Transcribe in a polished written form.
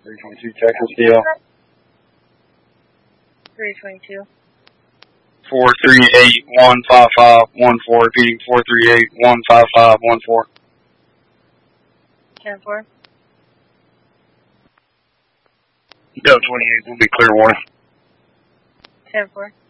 322 Texas DL. 322. 438-155-14, repeating 438-155-14. 10-4. Go 28, we'll be clear warning. 10-4.